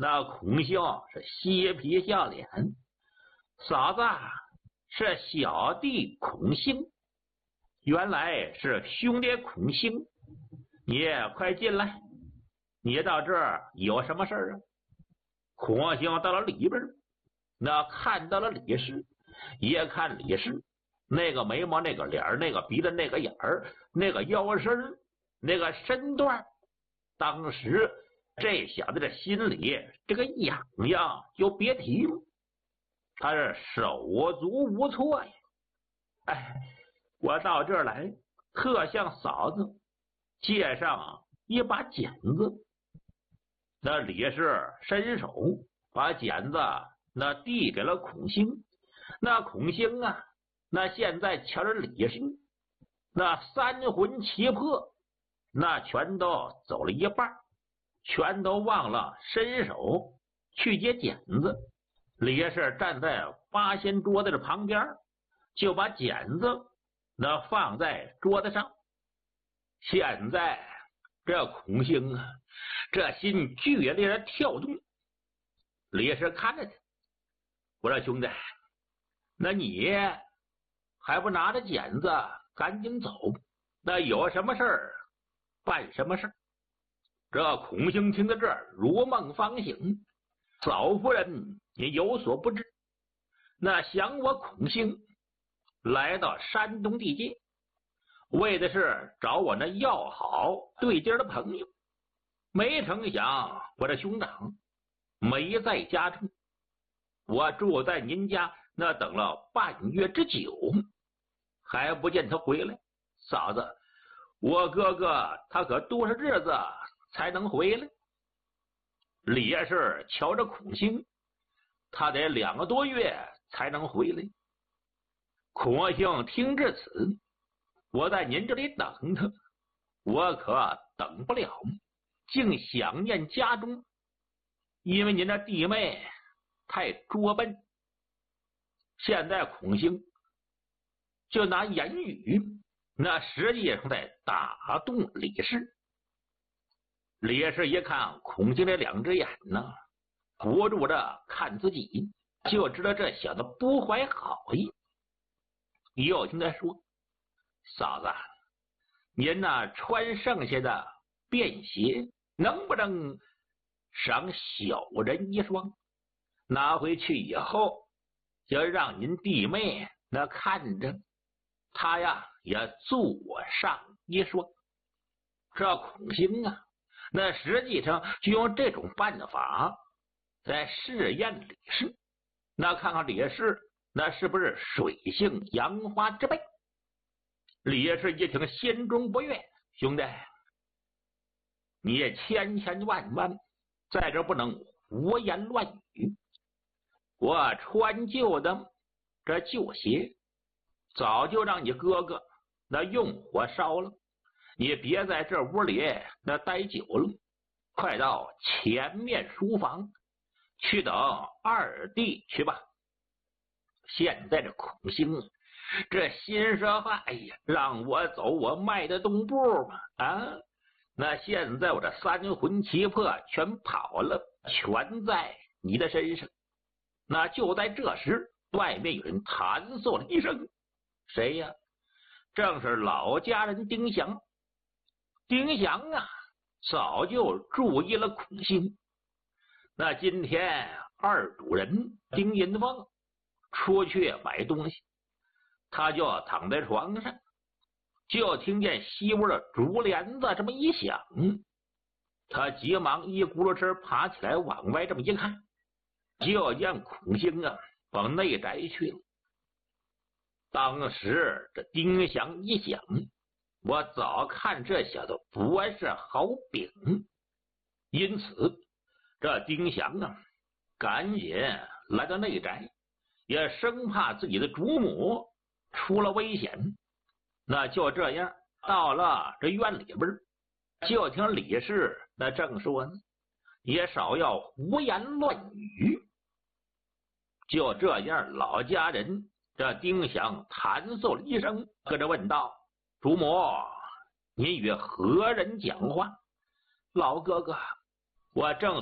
那孔兴是嬉皮笑脸：“嫂子，是小弟孔兴，原来是兄弟孔兴，你快进来，你到这儿有什么事儿啊？”孔兴到了里边，那看到了李氏，也看李氏那个眉毛、那个脸、那个鼻子、那个眼儿、那个腰身、那个身段，当时这小子的心里这个痒痒就别提了，他是手足无措呀。哎，我到这儿来，特向嫂子借上一把剪子。那李氏伸手把剪子那递给了孔兴。那孔兴啊，那现在瞧着李氏那三魂七魄，那全都走了一半，全都忘了伸手去接剪子。李氏站在八仙桌子的旁边，就把剪子那放在桌子上。现在这孔兴啊，这心剧烈的跳动。李氏看着他，我说：“兄弟，那你还不拿着剪子赶紧走？那有什么事儿办什么事儿。”这孔兴听到这儿，如梦方醒。嫂夫人也有所不知，那想我孔兴来到山东地界，为的是找我那要好对接的朋友，没成想我这兄长没在家中，我住在您家那等了半月之久，还不见他回来。嫂子，我哥哥他可多少日子才能回来？李氏瞧着孔兴，他得2个多月才能回来。孔兴听至此，我在您这里等他，我可等不了，竟想念家中，因为您的弟妹太拙笨。现在孔兴就拿言语，那实际上在打动李氏。李氏一看孔兴这2只眼呢，不住的看自己，就知道这小子不怀好意。又听他说：“嫂子，您那穿剩下的便鞋能不能赏小人一双？拿回去以后，就让您弟妹那看着，他呀也助我上一双。”这孔兴啊，那实际上就用这种办法在试验李氏，那看看李氏那是不是水性杨花之辈。李氏一听，心中不悦：“兄弟，你也千万万在这不能胡言乱语。我穿旧的这旧鞋早就让你哥哥那用火烧了，你别在这屋里那待久了，快到前面书房去等二弟去吧。”现在这孔兴这心说：“哎呀，让我走我迈得动步吗？啊，那现在我这三魂七魄全跑了，全在你的身上。”那就在这时，外面有人弹奏了一声：“谁呀？”正是老家人丁祥。丁祥啊，早就注意了孔兴。那今天二主人丁银凤出去买东西，他就躺在床上，就听见西屋的竹帘子这么一响，他急忙一咕噜声爬起来往外这么一看，就见孔兴啊往内宅去了。当时这丁祥一想，我早看这小子不是好饼，因此这丁祥啊赶紧来到内宅，也生怕自己的主母出了危险。那就这样到了这院里边，就听李氏那正说呢：“也少要胡言乱语。”就这样，老家人这丁祥弹奏了一声，跟着问道：“主母，您与何人讲话？”“老哥哥，我正